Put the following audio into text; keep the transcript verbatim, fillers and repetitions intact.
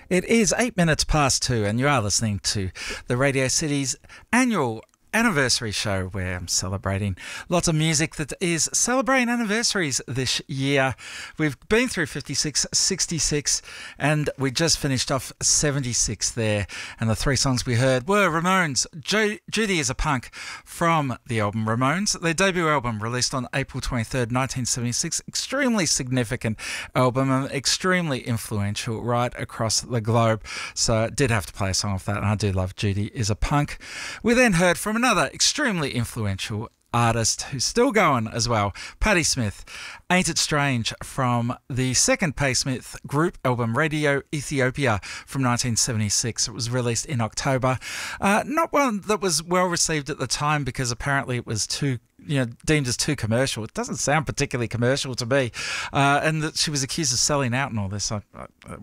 It is eight minutes past two, and you are listening to the Radio City's annual anniversary show where I'm celebrating lots of music that is celebrating anniversaries this year. We've been through fifty-six, sixty-six, and we just finished off seventy-six there. And the three songs we heard were Ramones, jo- Judy is a Punk from the album Ramones, their debut album released on April twenty-third, nineteen seventy-six. Extremely significant album and extremely influential right across the globe. So I did have to play a song off that, and I do love Judy is a Punk. We then heard from another extremely influential artist who's still going as well, Patti Smith, Ain't It Strange, from the second Patti Smith group album Radio Ethiopia from nineteen seventy-six. It was released in October. Uh, not one that was well received at the time because apparently it was too you know, deemed as too commercial. It doesn't sound particularly commercial to me. Uh, and that she was accused of selling out and all this. I, I,